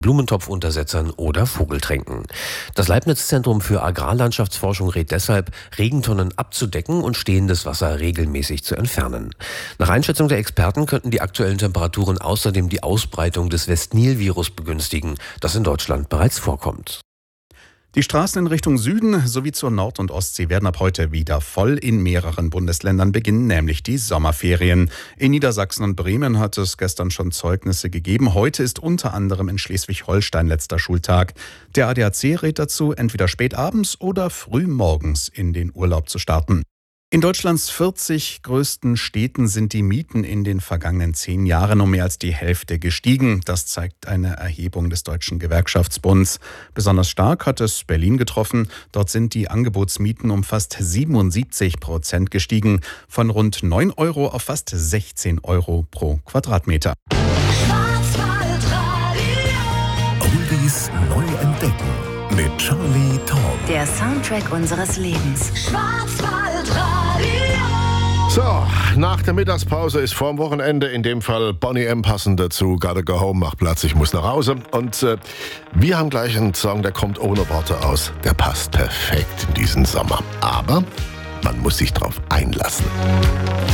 Blumentopfuntersetzern oder Vogeltränken. Das Leibniz-Zentrum für Agrarlandschaftsforschung rät deshalb, Regentonnen abzudecken und stehendes Wasser regelmäßig zu entfernen. Nach Einschätzung der Experten könnten die aktuellen Temperaturen außerdem die Ausbreitung des West-Nil-Virus begünstigen, das in Deutschland bereits vorkommt. Die Straßen in Richtung Süden sowie zur Nord- und Ostsee werden ab heute wieder voll. In mehreren Bundesländern beginnen nämlich die Sommerferien. In Niedersachsen und Bremen hat es gestern schon Zeugnisse gegeben. Heute ist unter anderem in Schleswig-Holstein letzter Schultag. Der ADAC rät dazu, entweder spät abends oder früh morgens in den Urlaub zu starten. In Deutschlands 40 größten Städten sind die Mieten in den vergangenen 10 Jahren um mehr als die Hälfte gestiegen. Das zeigt eine Erhebung des Deutschen Gewerkschaftsbunds. Besonders stark hat es Berlin getroffen. Dort sind die Angebotsmieten um fast 77% gestiegen, von rund 9 Euro auf fast 16 Euro pro Quadratmeter. Oldies neu entdecken mit Charlie Taumm. Der Soundtrack unseres Lebens. So, nach der Mittagspause ist vorm Wochenende, in dem Fall Boney M. passend dazu, Gotta Go Home, mach Platz, ich muss nach Hause. Und wir haben gleich einen Song, der kommt ohne Worte aus. Der passt perfekt in diesen Sommer. Aber man muss sich drauf einlassen.